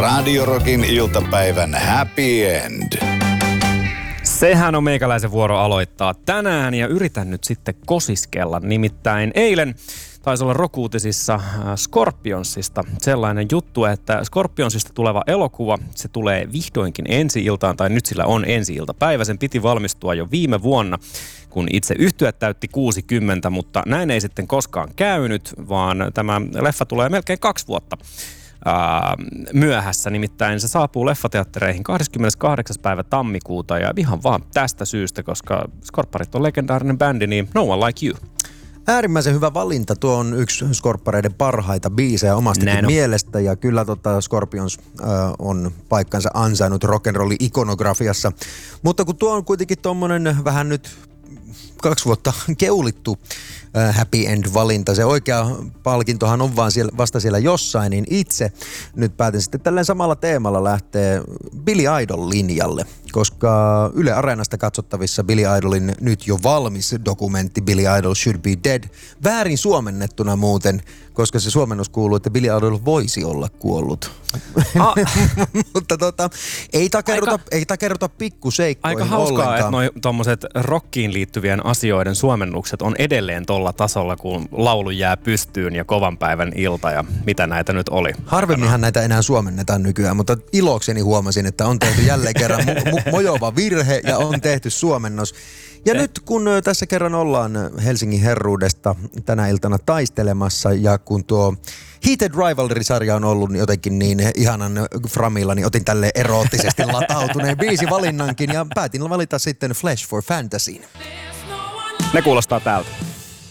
Radio Rockin iltapäivän happy end. Sehän on meikäläisen vuoro aloittaa tänään ja yritän nyt sitten kosiskella. Nimittäin eilen taisi olla Rock-uutisissa Scorpionsista sellainen juttu, että Scorpionsista tuleva elokuva, se tulee vihdoinkin ensi-iltaan, tai nyt sillä on ensi-iltapäivä. Sen piti valmistua jo viime vuonna, kun itse yhtye täytti 60, mutta näin ei sitten koskaan käynyt, vaan tämä leffa tulee melkein 2 vuotta myöhässä. Nimittäin se saapuu leffateattereihin 28. päivä tammikuuta ja ihan vaan tästä syystä, koska Scorparit on legendaarinen bändi, niin No One Like You. Äärimmäisen hyvä valinta. Tuo on yksi Scorpareiden parhaita biisejä omastakin mielestä. Ja kyllä Scorpions on paikkansa ansainnut rock'n'rollin ikonografiassa. Mutta kun tuo on kuitenkin tommonen vähän nyt 2 vuotta keulittu happy end-valinta. Se oikea palkintohan on vaan vasta siellä jossain, niin itse nyt päätin sitten tälleen samalla teemalla lähteä Billy Idol-linjalle, koska Yle Areenasta katsottavissa Billy Idolin nyt jo valmis dokumentti Billy Idol Should Be Dead, väärin suomennettuna muuten, koska se suomennos kuuluu, että Billy Idol voisi olla kuollut. Mutta ei takerruta pikkuseikkoihin aika hauskaa, ollenkaan. että noi tommoset rockiin liittyvien asioiden suomennukset on edelleen tolla tasolla, kun laulu jää pystyyn ja kovan päivän ilta ja mitä näitä nyt oli. Harvemminhan näitä enää suomennetaan nykyään, mutta ilokseni huomasin, että on tehty jälleen kerran mojova virhe ja on tehty suomennos. Ja nyt kun tässä kerran ollaan Helsingin herruudesta tänä iltana taistelemassa ja kun tuo Heated Rivalry-sarja on ollut jotenkin niin ihanan framilla, niin otin tälle eroottisesti latautuneen biisivalinnankin ja päätin valita sitten Flash for Fantasyin. Ne kuulostaa tältä.